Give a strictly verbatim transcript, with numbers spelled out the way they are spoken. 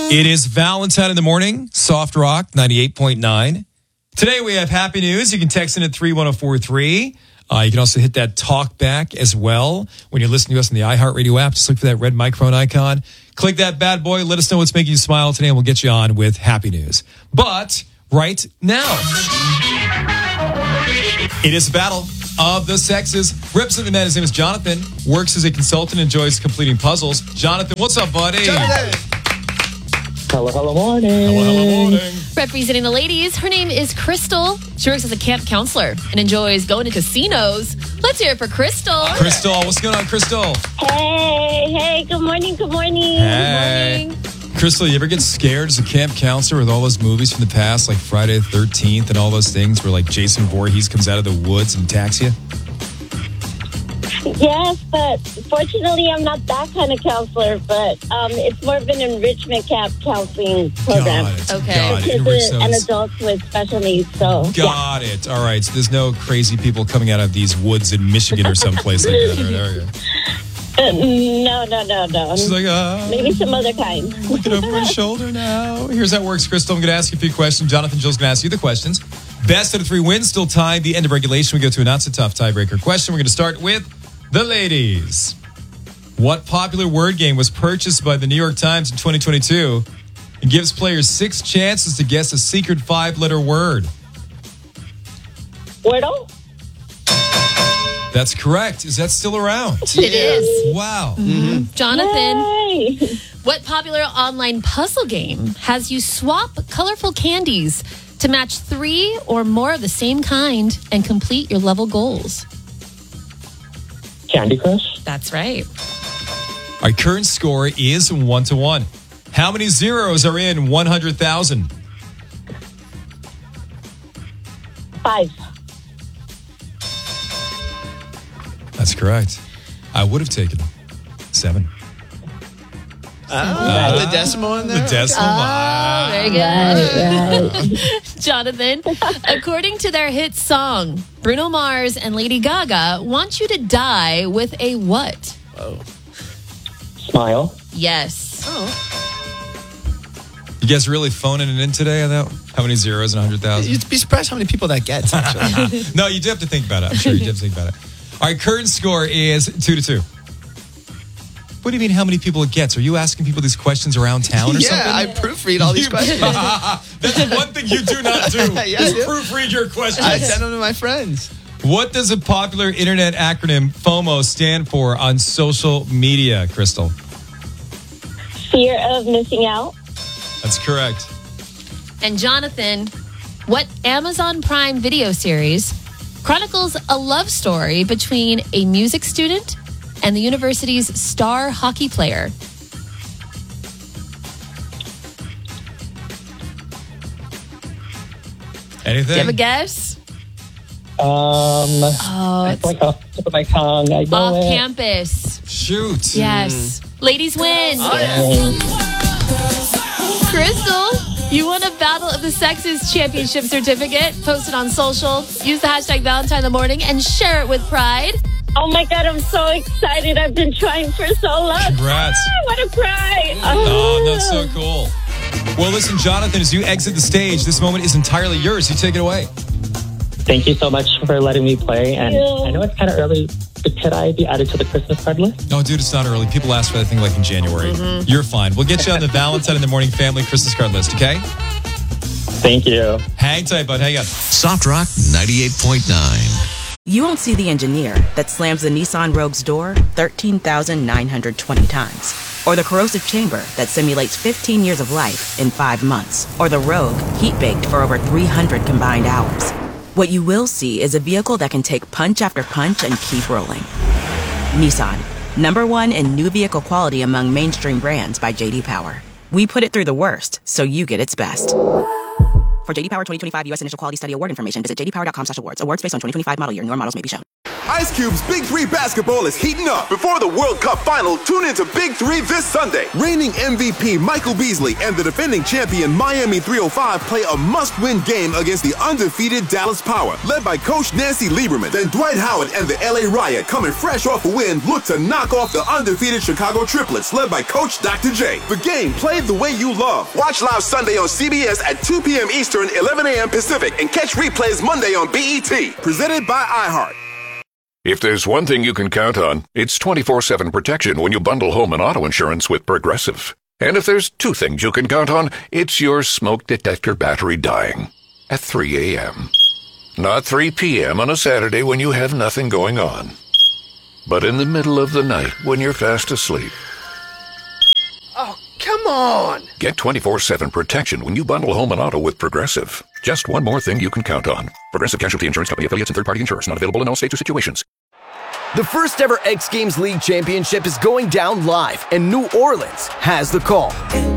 It is Valentine in the morning, Soft Rock ninety-eight point nine. Today we have happy news. You can text in at three one zero four three. Uh, you can also hit that talk back as well when you're listening to us on the iHeartRadio app. Just look for that red microphone icon. Click that bad boy. Let us know what's making you smile today, and we'll get you on with happy news. But right now, it is a battle of the sexes. Representing the man, his name is Jonathan. Works as a consultant, enjoys completing puzzles. Jonathan, what's up, buddy? Jonathan. Hello, hello, morning. Hello, hello, morning. Representing the ladies, her name is Crystal. She works as a camp counselor and enjoys going to casinos. Let's hear it for Crystal. Crystal, what's going on, Crystal? Hey, hey, good morning, good morning. Hey. Good morning. Crystal, you ever get scared as a camp counselor with all those movies from the past, like Friday the thirteenth and all those things where like Jason Voorhees comes out of the woods and attacks you? Yes, but fortunately, I'm not that kind of counselor, but um, it's more of an enrichment camp counseling program. Got it. Okay. Got it. Enrich Kids and those. adults with special needs, so Got it. All right. So there's no crazy people coming out of these woods in Michigan or someplace like that. All right, are you? yeah. Uh, no, no, no, no. She's like, ah, Maybe some other kind. looking over my shoulder now. Here's how it works, Crystal. I'm going to ask you a few questions. Jonathan, Jill's going to ask you the questions. Best out of three wins, still tied. The end of regulation, we go to a not-so-tough tiebreaker question. We're going to start with the ladies. What popular word game was purchased by the New York Times in twenty twenty-two and gives players six chances to guess a secret five-letter word? Wordle? That's correct. Is that still around? It is. Wow. Jonathan, Yay. what popular online puzzle game has you swap colorful candies to match three or more of the same kind and complete your level goals? Candy Crush? That's right. Our current score is one to one. How many zeros are in one hundred thousand? Five. That's correct. I would have taken seven. Oh, the decimal in there? The decimal. Oh, very good. Right, right. Jonathan, according to their hit song, Bruno Mars and Lady Gaga want you to die with a what? Smile. Yes. You guys really phoning it in today on that? How many zeros in one hundred thousand? You'd be surprised how many people that gets, actually. No, you do have to think about it. I'm sure you do have to think about it. Our current score is two to two. What do you mean how many people it gets? Are you asking people these questions around town or yeah, something? I proofread all these You- questions. That's one thing you do not do. Yeah, I is do. proofread your questions. I send them to my friends. What does a popular internet acronym FOMO stand for on social media, Crystal? Fear of missing out. That's correct. And Jonathan, what Amazon Prime video series chronicles a love story between a music student and the university's star hockey player? Anything? Do you have a guess? Um, Oh, it's like off the tip of my tongue. I know off it. campus. Shoot. Yes. Ladies win. Um, Crystal, you won a Battle of the Sexes championship certificate. Post it on social. Use the hashtag Valentine in the morning and share it with pride. Oh my God, I'm so excited. I've been trying for so long. Congrats. Ah, I want to cry. Oh, that's so cool. Well, listen, Jonathan, as you exit the stage, this moment is entirely yours. You take it away. Thank you so much for letting me play. And Yeah. I know it's kind of early, but could I be added to the Christmas card list? No, dude, it's not early. People ask for that thing like in January. You're fine. We'll get you on the Valentine in the Morning Family Christmas card list, okay? Thank you. Hang tight, bud. Hang on. Soft Rock ninety-eight point nine. You won't see the engineer that slams the Nissan Rogue's door thirteen thousand nine hundred twenty times. Or the corrosive chamber that simulates fifteen years of life in five months. Or the Rogue heat-baked for over three hundred combined hours. What you will see is a vehicle that can take punch after punch and keep rolling. Nissan, number one in new vehicle quality among mainstream brands by J D Power. We put it through the worst, so you get its best. For J D Power twenty twenty-five U S Initial Quality Study Award information, visit j d power dot com slash awards. Awards based on twenty twenty-five model year. Newer models may be shown. Ice Cube's Big Three basketball is heating up. Before the World Cup final, tune into Big Three this Sunday. Reigning M V P Michael Beasley and the defending champion Miami three oh five play a must-win game against the undefeated Dallas Power, led by Coach Nancy Lieberman. Then Dwight Howard and the L A Riot, coming fresh off a win, look to knock off the undefeated Chicago Triplets, led by Coach Doctor J. The game played the way you love. Watch live Sunday on C B S at two p.m. Eastern, eleven a.m. Pacific, and catch replays Monday on B E T. Presented by iHeart. If there's one thing you can count on, it's twenty-four seven protection when you bundle home and auto insurance with Progressive. And if there's two things you can count on, it's your smoke detector battery dying at three a.m. Not three p.m. on a Saturday when you have nothing going on, but in the middle of the night when you're fast asleep. Oh, come on! Get twenty-four seven protection when you bundle home and auto with Progressive. Just one more thing you can count on. Progressive Casualty Insurance Company affiliates and third-party insurers. Not available in all states or situations. The first ever X Games League Championship is going down live, and New Orleans has the call.